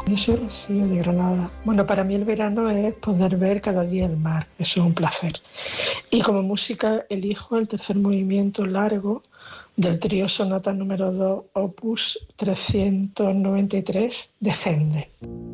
Yo soy Rocío de Granada. Bueno, para mí el verano es poder ver cada día el mar. Eso es un placer. Y como música elijo el tercer movimiento largo del trío Sonata número 2, opus 393 de Händel.